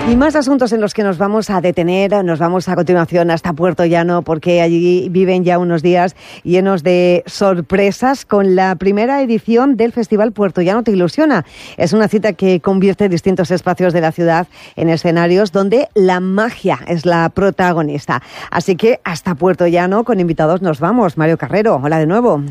Y más asuntos en los que nos vamos a detener. Nos vamos a continuación hasta Puerto Llano, porque allí viven ya unos días llenos de sorpresas con la primera edición del Festival Puerto Llano Te Ilusiona. Es una cita que convierte distintos espacios de la ciudad en escenarios donde la magia es la protagonista. Así que hasta Puerto Llano con invitados nos vamos. Mario Carrero, hola de nuevo.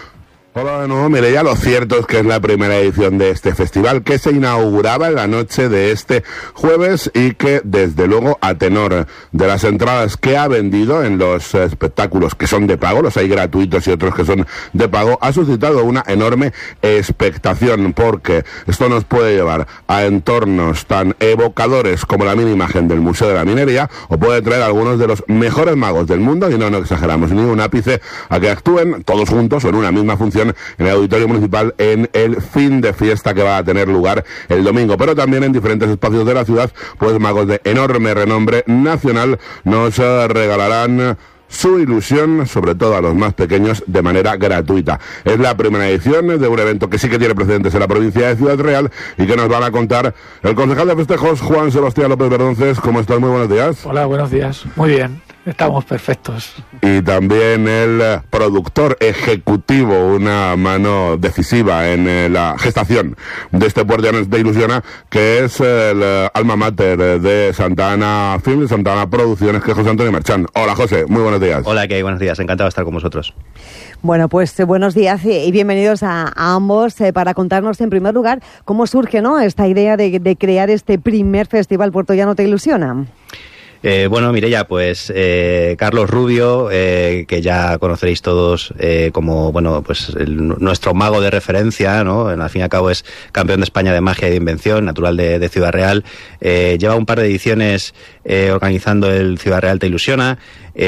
Hola de nuevo, Mireia. Lo cierto es que es la primera edición de este festival que se inauguraba en la noche de este jueves y que, desde luego, a tenor de las entradas que ha vendido en los espectáculos que son de pago, los hay gratuitos y otros que son de pago, ha suscitado una enorme expectación, porque esto nos puede llevar a entornos tan evocadores como la mini imagen del Museo de la Minería, o puede traer a algunos de los mejores magos del mundo, y no exageramos ni un ápice, a que actúen todos juntos o en una misma función en el Auditorio Municipal en el fin de fiesta que va a tener lugar el domingo. Pero también en diferentes espacios de la ciudad, pues magos de enorme renombre nacional nos regalarán su ilusión, sobre todo a los más pequeños, de manera gratuita. Es la primera edición de un evento que sí que tiene precedentes en la provincia de Ciudad Real y que nos van a contar el concejal de festejos, Juan Sebastián López Verdonces. ¿Cómo estás? Muy buenos días. Hola, buenos días. Muy bien. Estamos perfectos. Y también el productor ejecutivo, una mano decisiva en la gestación de este Puerto Llano Te Ilusiona, que es el alma mater de Santa Ana Film, de Santa Ana Producciones, que es José Antonio Merchán. Hola, José, muy buenos días. Hola, ¿qué hay? Buenos días, encantado de estar con vosotros. Bueno, pues buenos días y bienvenidos a ambos para contarnos, en primer lugar, cómo surge, ¿no?, esta idea de crear este primer festival Puerto Llano Te Ilusiona. Bueno, Mireia, pues Carlos Rubio, que ya conoceréis todos como, bueno, pues nuestro mago de referencia, ¿no? Al fin y al cabo es campeón de España de magia y de invención, natural de Ciudad Real. Lleva un par de ediciones organizando el Ciudad Real Te Ilusiona.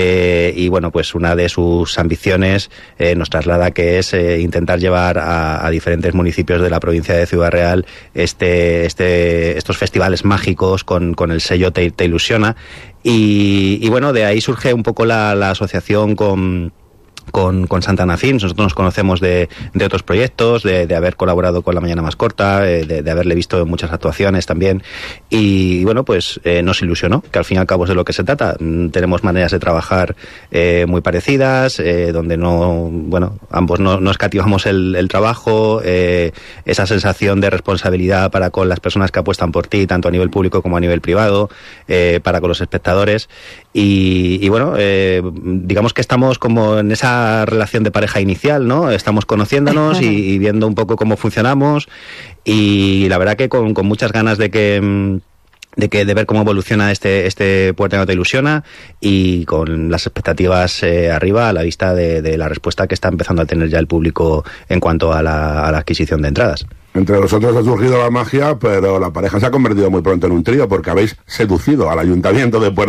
Y bueno, pues una de sus ambiciones nos traslada, que es intentar llevar a diferentes municipios de la provincia de Ciudad Real estos festivales mágicos con el sello Te Ilusiona. Y bueno, de ahí surge un poco la asociación con Santa Ana Films. Nosotros nos conocemos de otros proyectos, de haber colaborado con La Mañana Más Corta, de haberle visto en muchas actuaciones también, y bueno, pues nos ilusionó, que al fin y al cabo es de lo que se trata. Tenemos maneras de trabajar muy parecidas, donde ambos no escatimamos el trabajo, esa sensación de responsabilidad para con las personas que apuestan por ti, tanto a nivel público como a nivel privado, para con los espectadores, y bueno, digamos que estamos como en esa relación de pareja inicial, ¿no? Estamos conociéndonos y viendo un poco cómo funcionamos, y la verdad que con muchas ganas de ver cómo evoluciona este Puerto Llano Te Ilusiona, y con las expectativas arriba, a la vista de la respuesta que está empezando a tener ya el público en cuanto a la adquisición de entradas. Entre vosotros ha surgido la magia, pero la pareja se ha convertido muy pronto en un trío, porque habéis seducido al Ayuntamiento de Puerto